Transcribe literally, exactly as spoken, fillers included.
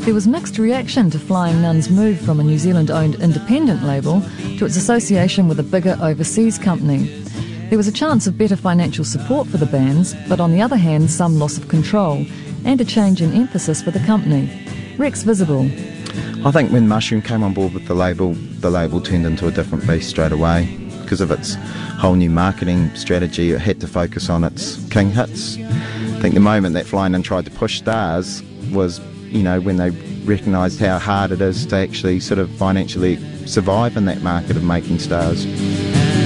There was mixed reaction to Flying Nun's move from a New Zealand-owned independent label to its association with a bigger overseas company. There was a chance of better financial support for the bands, but on the other hand, some loss of control and a change in emphasis for the company. Rex Visible. I think when Mushroom came on board with the label, the label turned into a different beast straight away. Because of its whole new marketing strategy, it had to focus on its king hits. I think the moment that Flying Nun tried to push stars was, you know, when they recognised how hard it is to actually sort of financially survive in that market of making stars.